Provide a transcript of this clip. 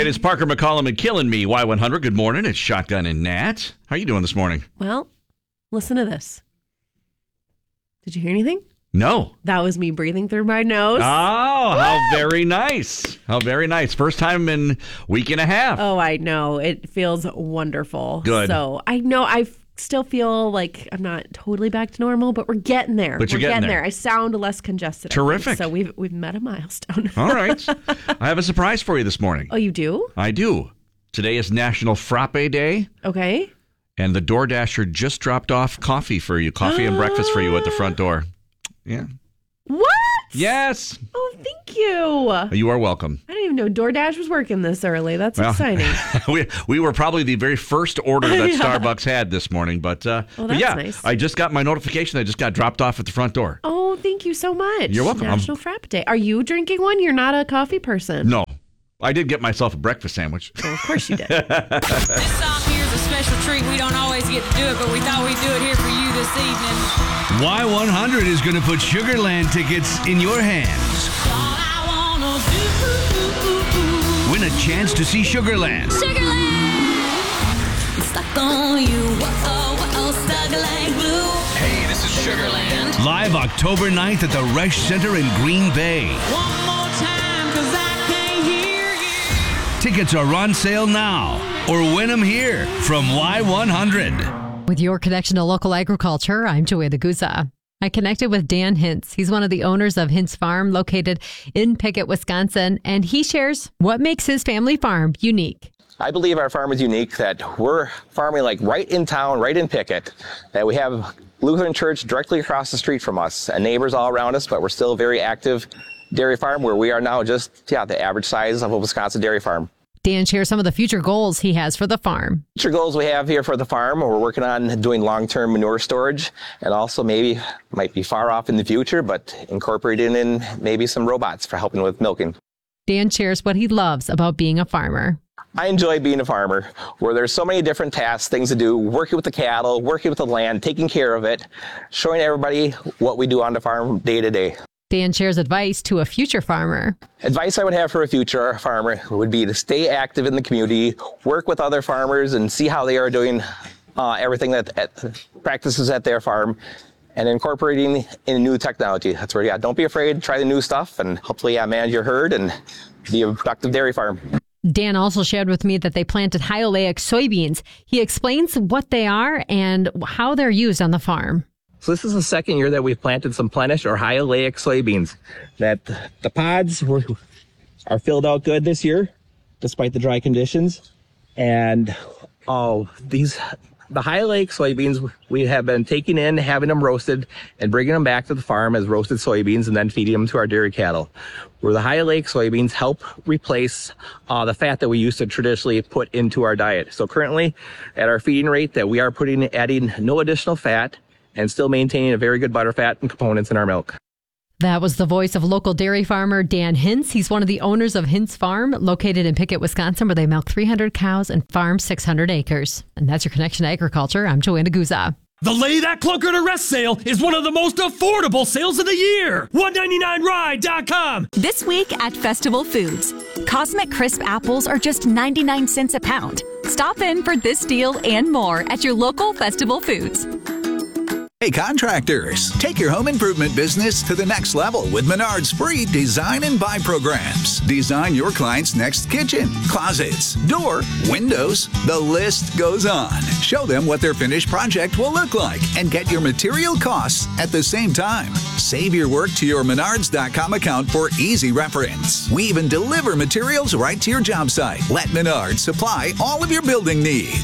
It is Parker, McCollum, and Killing Me. Y100, good morning. It's Shotgun and Nat. How are you doing this morning? Well, listen to this. Did you hear anything? No. That was me breathing through my nose. Oh, how very nice. How very nice. First time in a week and a half. Oh, I know. It feels wonderful. Good. So I know I still feel like I'm not totally back to normal, but we're getting there. But you're we're getting there. I sound less congested. Terrific. So we've met a milestone. All right. I have a surprise for you this morning. Oh, you do? I do. Today is National Frappe Day. Okay. And the DoorDasher just dropped off coffee and breakfast for you at the front door. Yeah. What? Yes. Oh, thank you. You are welcome. I didn't even know DoorDash was working this early. That's exciting. we were probably the very first order that Starbucks had this morning, but that's nice. I just got my notification. I just got dropped off at the front door. Oh, thank you so much. You're welcome. National Frappe Day. Are you drinking one? You're not a coffee person. No. I did get myself a breakfast sandwich. Oh, of course you did. This song here is a special treat. We don't always get to do it, but we thought we'd do it here for you this evening. Y100 is going to put Sugarland tickets in your hands. All I wanna do. Win a chance to see Sugarland. Sugarland! It's like on you. Whoa, stuck like glue. Hey, this is Sugarland. Live October 9th at the Resch Center in Green Bay. One more time, 'cause I can't hear you. Tickets are on sale now, or win them here from Y100. With your connection to local agriculture, I'm Joanna Guza. I connected with Dan Hintz. He's one of the owners of Hintz Farm, located in Pickett, Wisconsin, and he shares what makes his family farm unique. I believe our farm is unique, that we're farming like right in town, right in Pickett, that we have Lutheran Church directly across the street from us and neighbors all around us, but we're still a very active dairy farm where we are now just the average size of a Wisconsin dairy farm. Dan shares some of the future goals he has for the farm. Future goals we have here for the farm, we're working on doing long-term manure storage, and also maybe, might be far off in the future, but incorporating in maybe some robots for helping with milking. Dan shares what he loves about being a farmer. I enjoy being a farmer, where there's so many different tasks, things to do, working with the cattle, working with the land, taking care of it, showing everybody what we do on the farm day to day. Dan shares advice to a future farmer. Advice I would have for a future farmer would be to stay active in the community, work with other farmers and see how they are doing everything practices at their farm, and incorporating in new technology. That's where, don't be afraid, try the new stuff, and hopefully manage your herd and be a productive dairy farm. Dan also shared with me that they planted high oleic soybeans. He explains what they are and how they're used on the farm. So this is the second year that we've planted some Plenish or high oleic soybeans. That the pods are filled out good this year, despite the dry conditions. And the high oleic soybeans we have been taking in, having them roasted, and bringing them back to the farm as roasted soybeans, and then feeding them to our dairy cattle. Where the high oleic soybeans help replace the fat that we used to traditionally put into our diet. So currently, at our feeding rate, that we are adding no additional fat, and still maintaining a very good butterfat and components in our milk. That was the voice of local dairy farmer Dan Hintz. He's one of the owners of Hintz Farm, located in Pickett, Wisconsin, where they milk 300 cows and farm 600 acres. And that's your connection to agriculture. I'm Joanna Guza. The Lay That Clunker to Rest sale is one of the most affordable sales of the year. $1.99ride.com. This week at Festival Foods, Cosmic Crisp apples are just 99 cents a pound. Stop in for this deal and more at your local Festival Foods. Hey contractors, take your home improvement business to the next level with Menard's free design and buy programs. Design your client's next kitchen, closets, door, windows, the list goes on. Show them what their finished project will look like and get your material costs at the same time. Save your work to your Menards.com account for easy reference. We even deliver materials right to your job site. Let Menards supply all of your building needs.